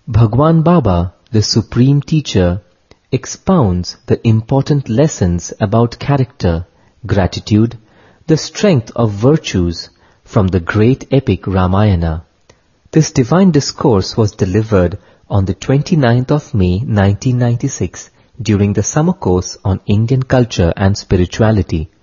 Bhagwan Baba, the Supreme Teacher, expounds the important lessons about character, gratitude, the strength of virtues from the great epic Ramayana. This divine discourse was delivered on the 29th of May 1996 during the summer course on Indian culture and spirituality.